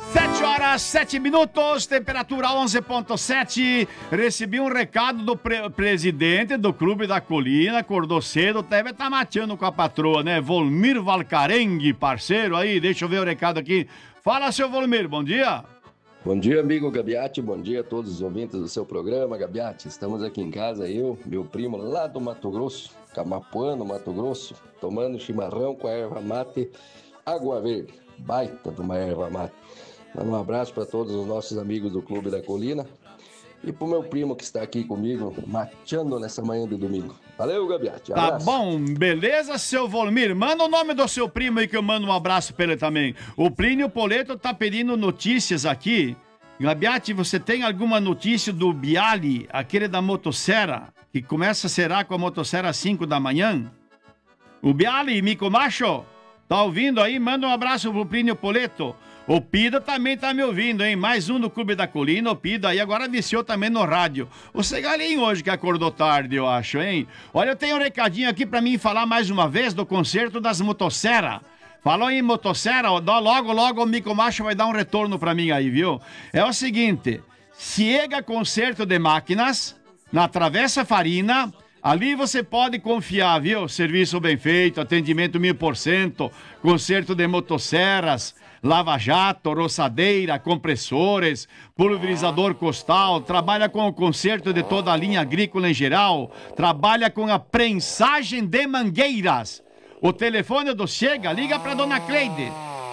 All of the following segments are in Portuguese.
7 horas, 7 minutos, temperatura 11,7. Recebi um recado do presidente do Clube da Colina, acordou cedo, deve estar mateando com a patroa, né? Volmir Valcarengue, parceiro aí, deixa eu ver o recado aqui. Fala, seu Volmir, bom dia. Bom dia, amigo Gabiati, bom dia a todos os ouvintes do seu programa, Gabiati. Estamos aqui em casa, eu, meu primo lá do Mato Grosso, Camapuã, Mato Grosso, tomando chimarrão com a erva mate, água verde, baita de uma erva mate. Mando um abraço para todos os nossos amigos do Clube da Colina e para o meu primo que está aqui comigo, mateando nessa manhã de domingo. Valeu, Gabiati. Tá bom, beleza, seu Volmir. Manda o nome do seu primo aí que eu mando um abraço para ele também. O Plínio Poleto tá pedindo notícias aqui. Gabiati, você tem alguma notícia do Bialy, aquele da motosserra, que começa a serar com a motosserra às 5 da manhã? O Bialy, Mico Macho, tá ouvindo aí? Manda um abraço pro Plínio Poleto. O Pida também tá me ouvindo, hein? Mais um do Clube da Colina, o Pida aí agora viciou também no rádio. O Segalinho hoje que acordou tarde, eu acho, hein? Olha, eu tenho um recadinho aqui pra mim falar mais uma vez do concerto das motosserra. Falou em motosserra, logo o Mico Macho vai dar um retorno pra mim aí, viu? É o seguinte, chega concerto de máquinas na Travessa Farina. Ali você pode confiar, viu? Serviço bem feito, atendimento 1000%, conserto de motosserras, lava-jato, roçadeira, compressores, pulverizador costal, trabalha com o conserto de toda a linha agrícola em geral, trabalha com a prensagem de mangueiras. O telefone do Chega, liga para dona Cleide,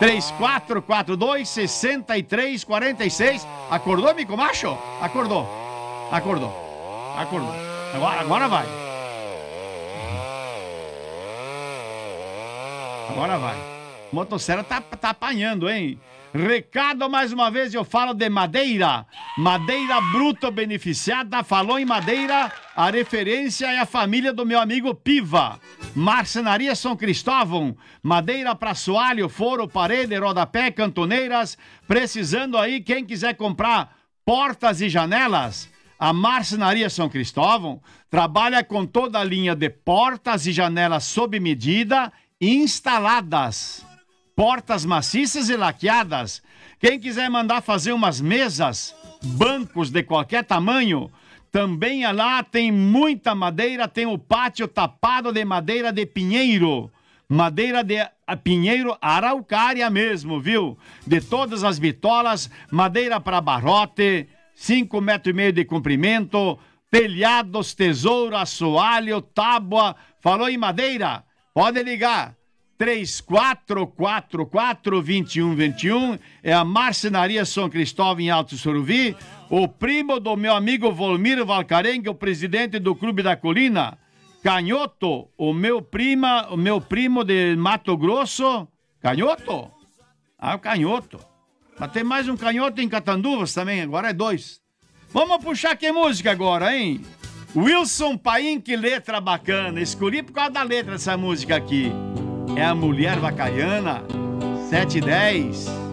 3442-6346. Acordou, Mico Macho? Acordou. Agora vai. Agora vai. Motosserra tá apanhando, hein? Recado mais uma vez, eu falo de madeira. Madeira bruto beneficiada. Falou em madeira, a referência é a família do meu amigo Piva. Marcenaria São Cristóvão. Madeira para assoalho, foro, parede, rodapé, cantoneiras. Precisando aí, quem quiser comprar portas e janelas, a Marcenaria São Cristóvão trabalha com toda a linha de portas e janelas sob medida instaladas. Portas maciças e laqueadas. Quem quiser mandar fazer umas mesas, bancos de qualquer tamanho, também lá tem muita madeira, tem o pátio tapado de madeira de pinheiro. Madeira de pinheiro araucária mesmo, viu? De todas as bitolas, madeira para barrote, 5,5 metros de comprimento, telhados, tesouro, assoalho, tábua. Falou em madeira? Pode ligar. 3444-2121 é a Marcenaria São Cristóvão em Alto Suruvi. O primo do meu amigo Volmir Valcarengue, o presidente do Clube da Colina. Canhoto, o meu primo de Mato Grosso. Canhoto? Ah, o Canhoto. Mas tem mais um Canhoto em Catanduvas também, agora é 2. Vamos puxar que música agora, hein? Wilson Paim, que letra bacana. Escolhi por causa da letra dessa música aqui. É a Mulher Vacaiana, 7:10.